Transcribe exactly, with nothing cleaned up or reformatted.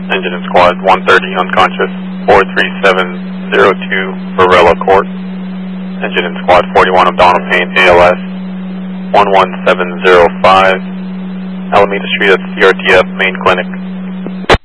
Engine and Squad one thirty unconscious, four three seven zero two Varela Court. Engine and Squad forty-one O'Donnell Payne A L S one one seven zero five Alameda Street at C R T F Main Clinic.